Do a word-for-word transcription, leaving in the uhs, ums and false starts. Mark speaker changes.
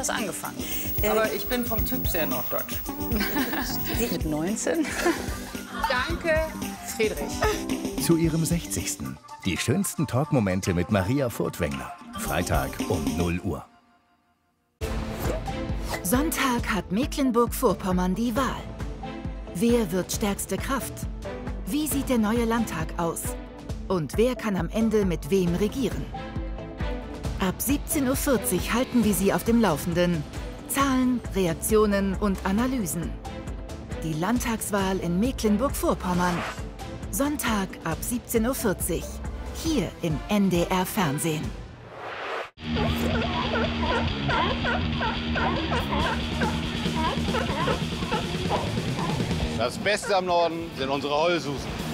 Speaker 1: das angefangen.
Speaker 2: Äh,
Speaker 1: Aber ich bin vom Typ sehr norddeutsch.
Speaker 2: Sie mit neunzehn?
Speaker 1: Danke, Friedrich.
Speaker 3: Zu ihrem sechzigsten Die schönsten Talkmomente mit Maria Furtwängler. Freitag um null Uhr.
Speaker 4: Sonntag hat Mecklenburg-Vorpommern die Wahl. Wer wird stärkste Kraft? Wie sieht der neue Landtag aus? Und wer kann am Ende mit wem regieren? Ab siebzehn Uhr vierzig halten wir Sie auf dem Laufenden. Zahlen, Reaktionen und Analysen. Die Landtagswahl in Mecklenburg-Vorpommern. Sonntag ab siebzehn Uhr vierzig. Hier im N D R Fernsehen.
Speaker 5: Das Beste am Norden sind unsere Heulsusen.